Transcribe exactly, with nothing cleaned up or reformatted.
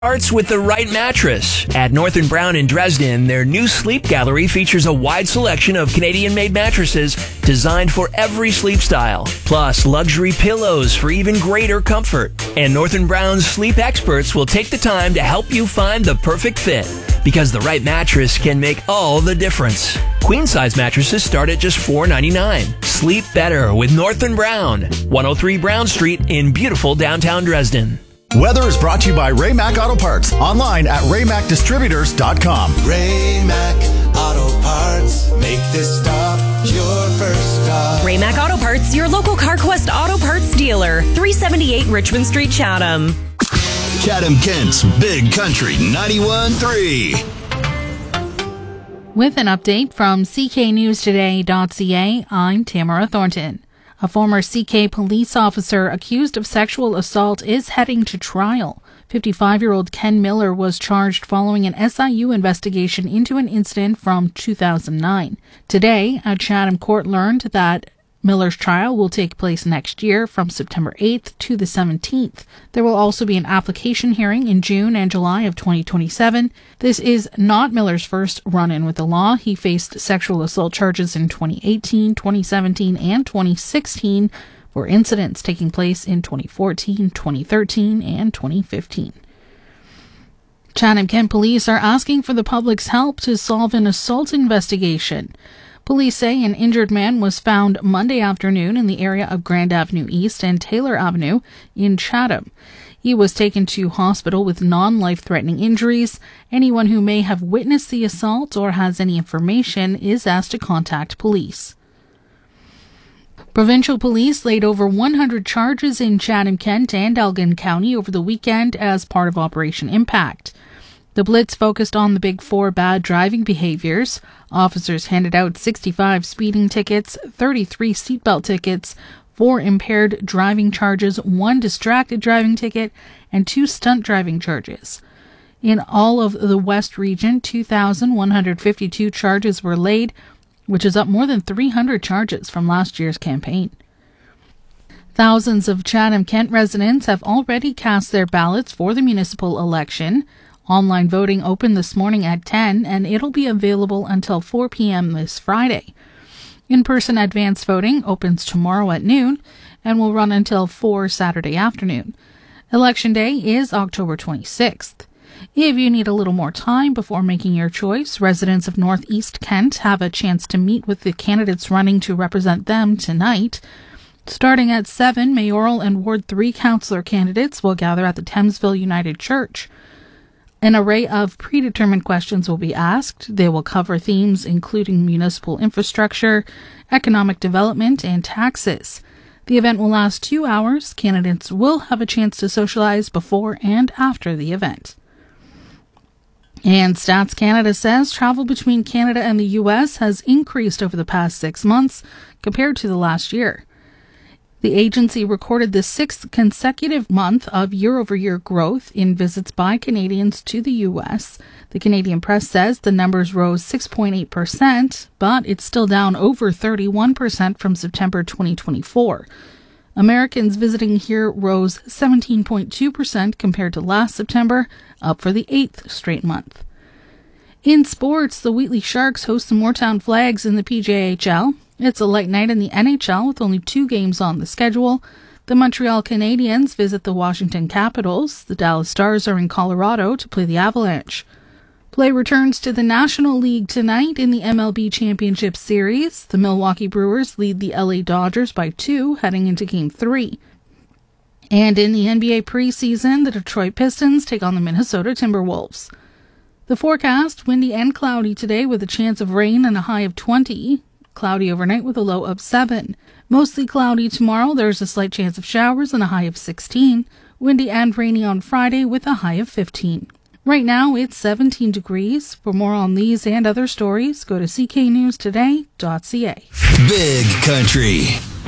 Starts with the right mattress. At North and Brown in Dresden, their new sleep gallery features a wide selection of Canadian-made mattresses designed for every sleep style, plus luxury pillows for even greater comfort. And North and Brown's sleep experts will take the time to help you find the perfect fit, because the right mattress can make all the difference. Queen-size mattresses start at just four dollars and ninety-nine cents. Sleep better with North and Brown, one oh three Brown Street in beautiful downtown Dresden. Weather is brought to you by Ray-Mac Auto Parts. Online at ray mac distributors dot com. Ray-Mac Auto Parts. Make this stop your first stop. Ray-Mac Auto Parts, your local CarQuest Auto Parts dealer. three seventy-eight Richmond Street, Chatham. Chatham-Kent's Big Country ninety-one point three. With an update from c k news today dot c a, I'm Tamara Thornton. A former C K police officer accused of sexual assault is heading to trial. fifty-five-year-old Ken Miller was charged following an S I U investigation into an incident from two thousand nine. Today, a Chatham court learned that Miller's trial will take place next year from September eighth to the seventeenth. There will also be an application hearing in June and July of twenty twenty-seven. This is not Miller's first run-in with the law. He faced sexual assault charges in twenty eighteen, twenty seventeen, and twenty sixteen for incidents taking place in twenty fourteen, twenty thirteen, and twenty fifteen. Chatham-Kent police are asking for the public's help to solve an assault investigation. Police say an injured man was found Monday afternoon in the area of Grand Avenue East and Taylor Avenue in Chatham. He was taken to hospital with non-life-threatening injuries. Anyone who may have witnessed the assault or has any information is asked to contact police. Provincial police laid over one hundred charges in Chatham-Kent and Elgin County over the weekend as part of Operation Impact. The blitz focused on the big four bad driving behaviors. Officers handed out sixty-five speeding tickets, thirty-three seatbelt tickets, four impaired driving charges, one distracted driving ticket, and two stunt driving charges. In all of the West region, two thousand one hundred fifty-two charges were laid, which is up more than three hundred charges from last year's campaign. Thousands of Chatham-Kent residents have already cast their ballots for the municipal election. Online voting opened this morning at ten, and it'll be available until four p.m. this Friday. In-person advance voting opens tomorrow at noon and will run until four Saturday afternoon. Election Day is October twenty-sixth. If you need a little more time before making your choice, residents of Northeast Kent have a chance to meet with the candidates running to represent them tonight. Starting at seven, mayoral and Ward three councillor candidates will gather at the Thamesville United Church. An array of predetermined questions will be asked. They will cover themes including municipal infrastructure, economic development, and taxes. The event will last two hours. Candidates will have a chance to socialize before and after the event. And Stats Canada says travel between Canada and the U S has increased over the past six months compared to the last year. The agency recorded the sixth consecutive month of year-over-year growth in visits by Canadians to the U S. The Canadian Press says the numbers rose six point eight percent, but it's still down over thirty-one percent from September twenty twenty-four. Americans visiting here rose seventeen point two percent compared to last September, up for the eighth straight month. In sports, the Wheatley Sharks host the Moortown Flags in the P J H L. It's a light night in the N H L with only two games on the schedule. The Montreal Canadiens visit the Washington Capitals. The Dallas Stars are in Colorado to play the Avalanche. Play returns to the National League tonight in the M L B Championship Series. The Milwaukee Brewers lead the L A Dodgers by two heading into Game three. And in the N B A preseason, the Detroit Pistons take on the Minnesota Timberwolves. The forecast, windy and cloudy today with a chance of rain and a high of twenty. Cloudy overnight with a low of seven. Mostly cloudy tomorrow. There's a slight chance of showers and a high of sixteen. Windy and rainy on Friday with a high of fifteen. Right now, it's seventeen degrees. For more on these and other stories, go to c k news today dot c a. Big Country.